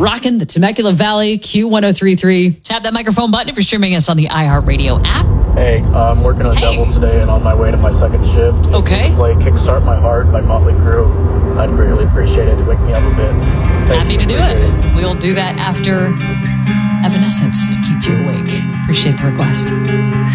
rocking the Temecula Valley Q1033. Tap that microphone button if you're streaming us on the iHeartRadio app. Hey, I'm working on Devil today and on my way to my second shift. Okay. If you play Kickstart My Heart by Motley Crue, I'd greatly appreciate it to wake me up a bit. Happy to do it. We'll do that after Evanescence to keep you awake. Appreciate the request.